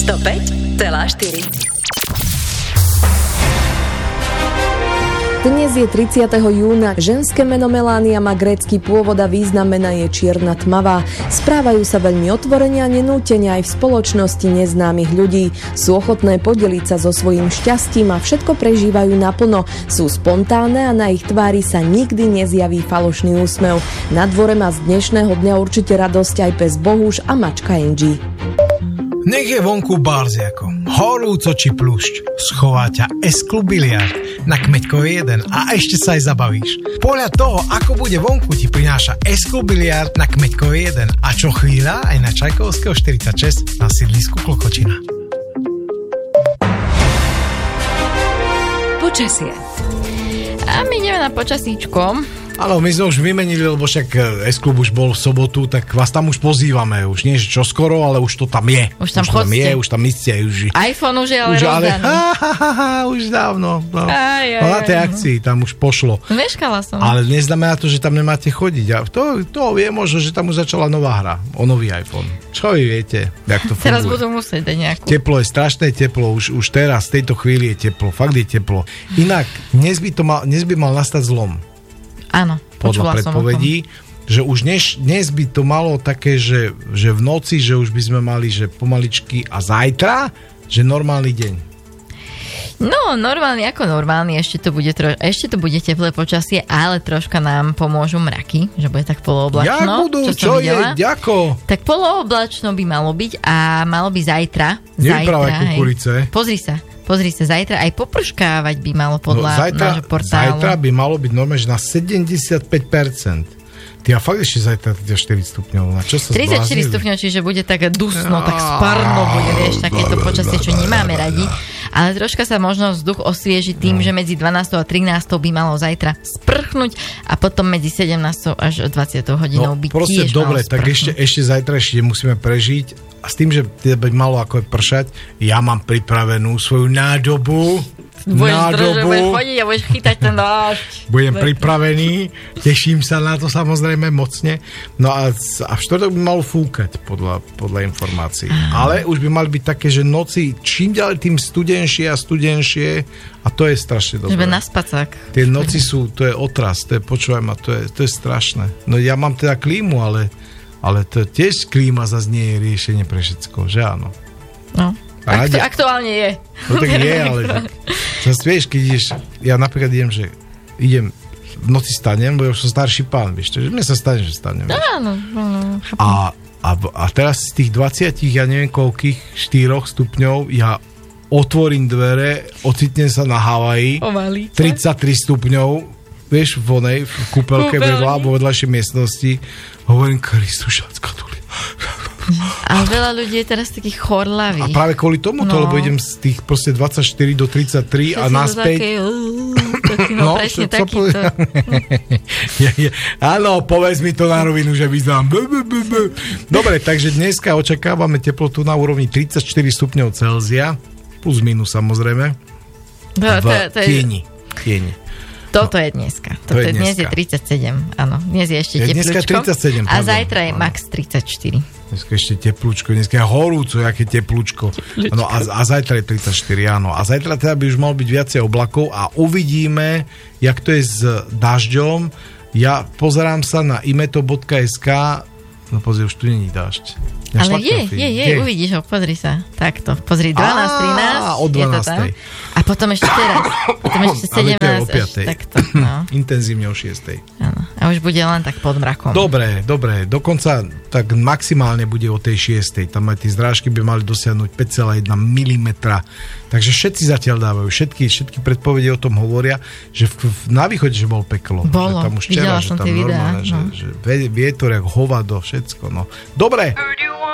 105,4. Dnes je 30. júna. Ženské meno Melania má grécky pôvod a význam mena je čierna tmavá. Správajú sa veľmi otvorene a nenútene aj v spoločnosti neznámych ľudí. Sú ochotné podeliť sa so svojím šťastím a všetko prežívajú naplno. Sú spontánne a na ich tvári sa nikdy nezjaví falošný úsmev. Na dvore má z dnešného dňa určite radosť aj pes Bohuš a mačka Angie. Nech je vonku barziako, horúco či plušť, schová ťa S-klub biliard na Kmeďkovej 1 a ešte sa aj zabavíš. Podľa toho, ako bude vonku, ti prináša S-klub biliard na Kmeďkovej 1 a čo chvíľa aj na Čajkovského 46 na sídlisku Klokočina. Počasie. A my ideme na počasíčko. Áno, my sme už vymenili, lebo však S-klub už bol v sobotu, tak vás tam už pozývame. Už nie, že čoskoro, ale už to tam je. Už tam chodíte. Už tam ste. iPhone už je ale rozdaný. Už dávno. No. Na tej akcii tam už pošlo. Meškala som. Ale neznamená to, že tam nemáte chodiť. A to vie možno, že tam už začala nová hra o nový iPhone. Čo vy viete, jak to funguje? Teraz budú musieť dať nejakú. Teplo je, strašné teplo. Už teraz, v tejto chvíli je teplo. Fakt je teplo. Inak, dnes by mal nastať zlom. Áno, počula podľa predpovedí, že už dnes by to malo také, že v noci, že už by sme mali, že pomaličky a zajtra, že normálny deň. No, normálny ako normálny, ešte to bude teplé počasie, ale troška nám pomôžu mraky, že bude tak polooblačno. Jak budú? Čo je? Ďako? Tak polooblačno by malo byť a malo by zajtra. Nevyprávaj kukurice. Pozri sa, zajtra aj poprškávať by malo podľa nášho portálu. Zajtra by malo byť normálne na 75%. Ty a fakt ešte zajtra 4 stupňov. Na čo sa 34 stupňov, čiže bude tak dusno, tak sparno bude, vieš, takéto počasie, čo nemáme radi. Ale troška sa možno vzduch osvieži tým, že medzi 12 a 13 by malo zajtra sprchnúť a potom medzi 17 až 20 hodinou by tiež dobre, malo tak ešte zajtra musíme prežiť. A s tým, že by malo ako pršať, ja mám pripravenú svoju nádobu. Budeš chodiť a budeš chytať ten dážď. Budem pripravený, teším sa na to samozrejme mocne. No a v štvrtok by malo fúkať podľa informácií. Ale už by mali byť také, že noci čím ďalej tým studenšie a to je strašne dobré. Že na spacák. Tie noci sú, to je otras, to je strašné. No ja mám teda klímu, ale to tiež klíma zase nie je riešenie pre všetko, že áno? No, aktuálne je. No tak je, ale zase vieš, keď ideš, ja napríklad idem v noci stanem, bo ja už som starší pán, vieš, že mne sa stane, že stanem. Áno. A teraz z tých 20, ja neviem koľkých, 4 stupňov, ja otvorím dvere, ocitnem sa na Havaji, 33 stupňov, vieš, v kúpelke vedľajšej miestnosti, hovorím, Kristušacka tu. Ale veľa ľudí je teraz takých chorlavých. A práve kvôli tomu lebo idem z tých proste 24 do 33 a naspäť. Presne takýto. Áno, povedz mi to na rovinu, že vyznám. Dobre, takže dneska očakávame teplotu na úrovni 34 stupňov Celzia, plus minus samozrejme, v tieni. Toto je dneska. Dnes je 37. Áno, dnes je ešte teplúčko. A zajtra je max 34. Dneska ešte teplúčko, dneska je horúco, aké teplúčko. No a zajtra je 34, áno. A zajtra teda by už malo byť viacej oblakov a uvidíme, jak to je s dažďom. Ja pozerám sa na imeto.sk. No pozri, už tu není dážď. Ale je, uvidíš ho, pozri sa. Takto, pozri, 12, 13. O 12. A potom ešte teraz. Potom ešte 17 až takto. No. Intenzívne o 6. Áno. A už bude len tak pod mrakom. Dobre. Dokonca tak maximálne bude o tej 6. Tam aj tie zdrážky by mali dosiahnuť 5,1 mm. Takže všetci zatiaľ dávajú. Všetky predpovede o tom hovoria, že na východe, že bol peklo. Bolo. Že tam už včera, že tam normálne, že vietor jak hovado, všetko. No. Dobre.